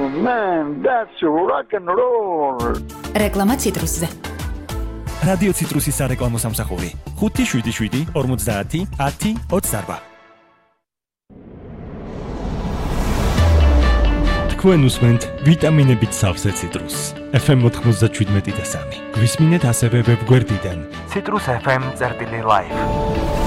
Man, that's rock and roll. რეკლამა ციტრუსზე. რადიო ციტრუსის სარეკლამო სამსახური 577 50 10 28. თქვენ უსმენთ ვიტამინებით სავსე ციტრუსს. FM 97.3. გვისმინეთ ასევე ვებგვერდიდან citrusfm.live.